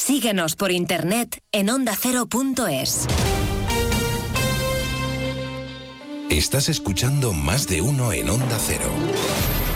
Síguenos por internet en ondacero.es. Estás escuchando Más de Uno en Onda Cero.